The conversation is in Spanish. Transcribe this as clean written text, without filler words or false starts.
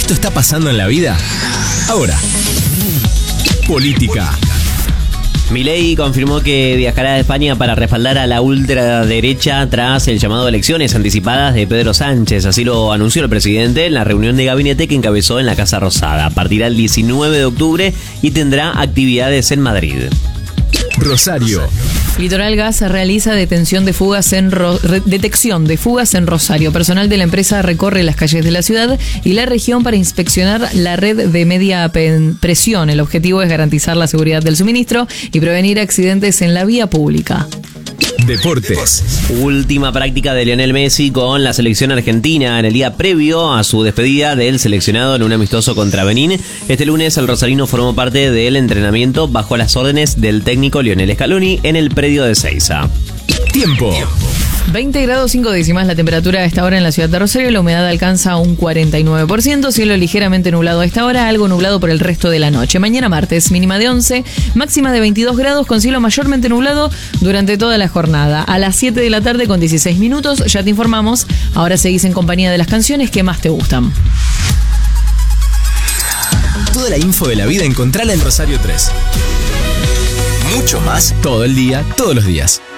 Esto está pasando en la vida ahora. Política. Milei confirmó que viajará a España para respaldar a la ultraderecha tras el llamado a elecciones anticipadas de Pedro Sánchez. Así lo anunció el presidente en la reunión de gabinete que encabezó en la Casa Rosada. Partirá el 19 de octubre y tendrá actividades en Madrid. Rosario. Litoral Gas realiza detección de fugas en Rosario. Personal de la empresa recorre las calles de la ciudad y la región para inspeccionar la red de media presión. El objetivo es garantizar la seguridad del suministro y prevenir accidentes en la vía pública. Deportes. Última práctica de Lionel Messi con la selección argentina en el día previo a su despedida del seleccionado en un amistoso contra Benín. Este lunes el rosarino formó parte del entrenamiento bajo las órdenes del técnico Lionel Scaloni en el predio de Ezeiza. Tiempo. 20 grados 5 décimas la temperatura a esta hora en la ciudad de Rosario. La humedad alcanza un 49%. Cielo ligeramente nublado a esta hora, algo nublado por el resto de la noche. Mañana martes, mínima de 11, máxima de 22 grados con cielo mayormente nublado durante toda la jornada. A las 7 de la tarde con 16 minutos, ya te informamos. Ahora seguís en compañía de las canciones que más te gustan. Toda la info de la vida encontrala en Rosario 3. Mucho más todo el día, todos los días.